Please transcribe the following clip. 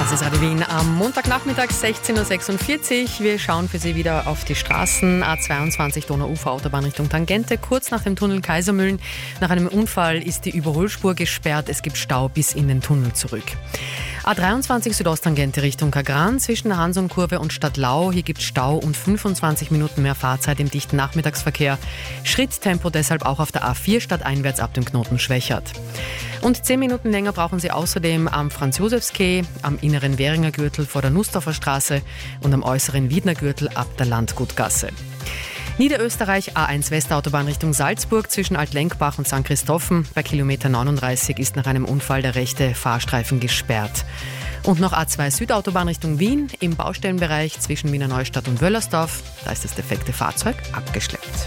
Das ist Radio Wien am Montagnachmittag 16.46 Uhr. Wir schauen für Sie wieder auf die Straßen. A22 Donauufer Autobahn Richtung Tangente. Kurz nach dem Tunnel Kaisermühlen. Nach einem Unfall ist die Überholspur gesperrt. Es gibt Stau bis in den Tunnel zurück. A23 Südosttangente Richtung Kagran zwischen der Hansonkurve und Stadtlau. Hier gibt es Stau und 25 Minuten mehr Fahrzeit im dichten Nachmittagsverkehr. Schritttempo deshalb auch auf der A4 stadteinwärts ab dem Knoten Schwächert. Und 10 Minuten länger brauchen Sie außerdem am Franz-Josefs-Quai, am inneren Währinger Gürtel vor der Nussdorfer Straße und am äußeren Wiedner Gürtel ab der Landgutgasse. Niederösterreich A1 Westautobahn Richtung Salzburg zwischen Altlenkbach und St. Christophen. Bei Kilometer 39 ist nach einem Unfall der rechte Fahrstreifen gesperrt. Und noch A2 Südautobahn Richtung Wien im Baustellenbereich zwischen Wiener Neustadt und Wöllersdorf. Da ist das defekte Fahrzeug abgeschleppt.